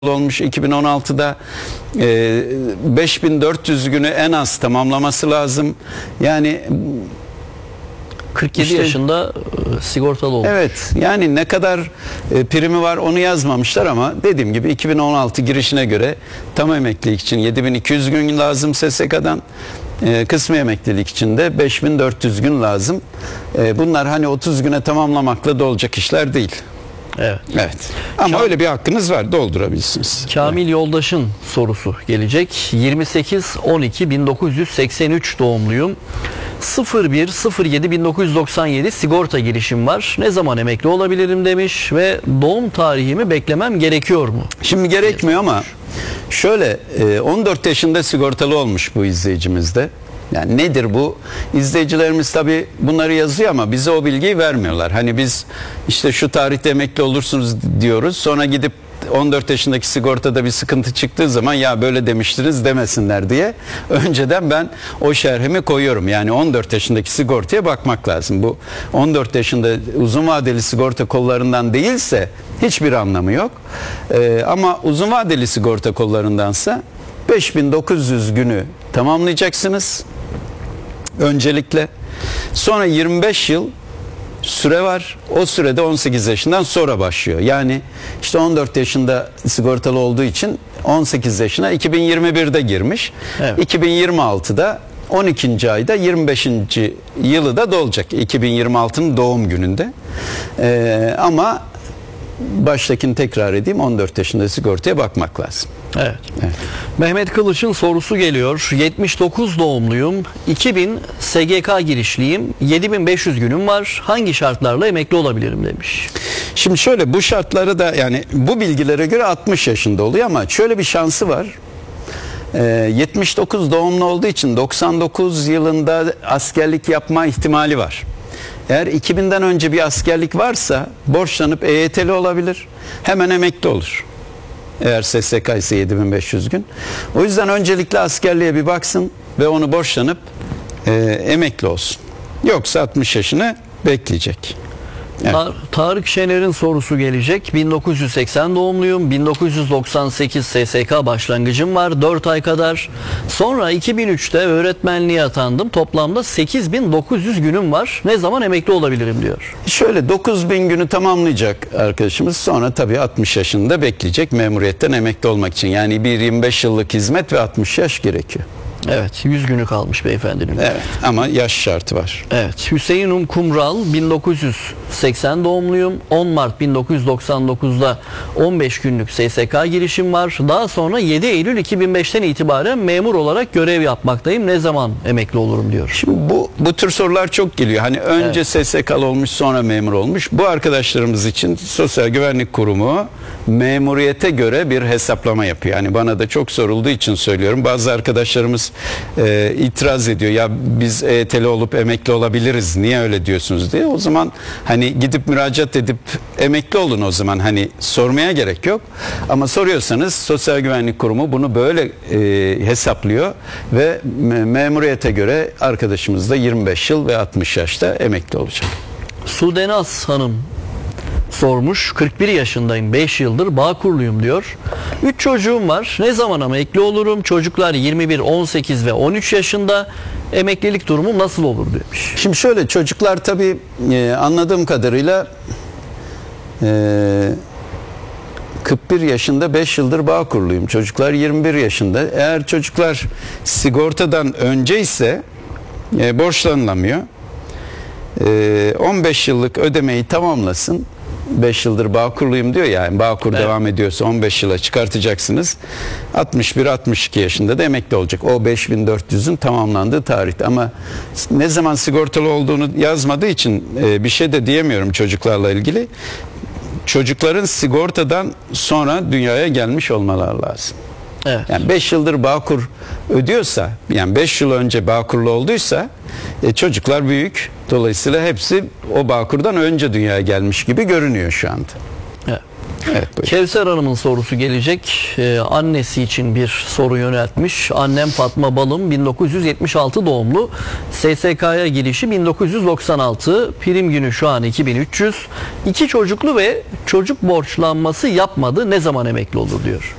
olmuş 2016'da 5400 günü en az tamamlaması lazım. Yani 47 yaşında sigortalı olmuş. Evet, yani ne kadar primi var onu yazmamışlar ama dediğim gibi 2016 girişine göre tam emeklilik için 7200 gün lazım SSK'dan. Kısmi emeklilik için de 5400 gün lazım. Bunlar hani 30 güne tamamlamakla da olacak işler değil. Evet. Evet. Ama öyle bir hakkınız var, doldurabilirsiniz. Kamil Yoldaş'ın sorusu gelecek. 28-12-1983 doğumluyum. 01-07-1997 sigorta girişim var. Ne zaman emekli olabilirim demiş ve doğum tarihimi beklemem gerekiyor mu? Şimdi gerekmiyor ama şöyle 14 yaşında sigortalı olmuş bu izleyicimiz de. Yani nedir bu? İzleyicilerimiz tabii bunları yazıyor ama bize o bilgiyi vermiyorlar. Hani biz işte şu tarihte emekli olursunuz diyoruz. Sonra gidip 14 yaşındaki sigortada bir sıkıntı çıktığı zaman ya böyle demiştiniz demesinler diye önceden ben o şerhimi koyuyorum. Yani 14 yaşındaki sigortaya bakmak lazım. Bu 14 yaşında uzun vadeli sigorta kollarından değilse hiçbir anlamı yok. Ama uzun vadeli sigorta kollarındansa 5900 günü tamamlayacaksınız öncelikle. Sonra 25 yıl süre var. O sürede 18 yaşından sonra başlıyor. Yani işte 14 yaşında sigortalı olduğu için 18 yaşına 2021'de girmiş. Evet. 2026'da 12. ayda 25. yılı da dolacak. 2026'nın doğum gününde. Ama baştakini tekrar edeyim, 14 yaşında sigortaya bakmak lazım. Evet. Evet. Mehmet Kılıç'ın sorusu geliyor. 79 doğumluyum. 2000 SGK girişliyim. 7500 günüm var. Hangi şartlarla emekli olabilirim demiş. Şimdi şöyle, bu şartları da yani bu bilgilere göre 60 yaşında oluyor ama şöyle bir şansı var. 79 doğumlu olduğu için 99 yılında askerlik yapma ihtimali var. Eğer 2000'den önce bir askerlik varsa borçlanıp EYT'li olabilir. Hemen emekli olur. Eğer SSK ise 7500 gün. O yüzden öncelikle askerliğe bir baksın ve onu borçlanıp emekli olsun. Yoksa 60 yaşını bekleyecek. Evet. Tarık Şener'in sorusu gelecek. 1980 doğumluyum. 1998 SSK başlangıcım var 4 ay kadar. Sonra 2003'te öğretmenliğe atandım. Toplamda 8900 günüm var. Ne zaman emekli olabilirim diyor. Şöyle 9000 günü tamamlayacak arkadaşımız. Sonra tabii 60 yaşında bekleyecek memuriyetten emekli olmak için. Yani bir 25 yıllık hizmet ve 60 yaş gerekiyor. Evet, 100 günü kalmış beyefendinin. Evet, ama yaş şartı var. Evet, Hüseyin Kumral 1980 doğumluyum. 10 Mart 1999'da 15 günlük SSK girişim var. Daha sonra 7 Eylül 2005'ten itibaren memur olarak görev yapmaktayım. Ne zaman emekli olurum diyor. Şimdi bu tür sorular çok geliyor. Hani önce SSK'lı olmuş, sonra memur olmuş. Bu arkadaşlarımız için Sosyal Güvenlik Kurumu memuriyete göre bir hesaplama yapıyor. Yani bana da çok sorulduğu için söylüyorum. Bazı arkadaşlarımız itiraz ediyor. Ya biz EYT'li olup emekli olabiliriz. Niye öyle diyorsunuz diye. O zaman hani gidip müracaat edip emekli olun o zaman. Hani sormaya gerek yok. Ama soruyorsanız Sosyal Güvenlik Kurumu bunu böyle hesaplıyor ve memuriyete göre arkadaşımız da 25 yıl ve 60 yaşta emekli olacak. Sudenaz Hanım sormuş. 41 yaşındayım. 5 yıldır Bağkurluyum diyor. 3 çocuğum var. Ne zaman emekli olurum? Çocuklar 21, 18 ve 13 yaşında. Emeklilik durumum nasıl olur demiş. Şimdi şöyle, çocuklar tabii anladığım kadarıyla 41 yaşında 5 yıldır Bağkurluyum. Çocuklar 21 yaşında. Eğer çocuklar sigortadan önce ise borçlanılamıyor. 15 yıllık ödemeyi tamamlasın. 5 yıldır Bağkurluyum diyor ya, yani Bağkur devam ediyorsa 15 yıla çıkartacaksınız. 61-62 yaşında da emekli olacak. O 5400'ün tamamlandığı tarihte. Ama ne zaman sigortalı olduğunu yazmadığı için bir şey de diyemiyorum çocuklarla ilgili. Çocukların sigortadan sonra dünyaya gelmiş olmaları lazım. Evet. Yani 5 yıldır Bağkur ödüyorsa, yani 5 yıl önce Bağkurlu olduysa çocuklar büyük. Dolayısıyla hepsi o Bağkur'dan önce dünyaya gelmiş gibi görünüyor şu anda. Evet. Evet, buyurun. Kevser Hanım'ın sorusu gelecek. Annesi için bir soru yöneltmiş. Annem Fatma Balım 1976 doğumlu. SSK'ya girişi 1996. Prim günü şu an 2300. 2 çocuklu ve çocuk borçlanması yapmadı. Ne zaman emekli olur diyor.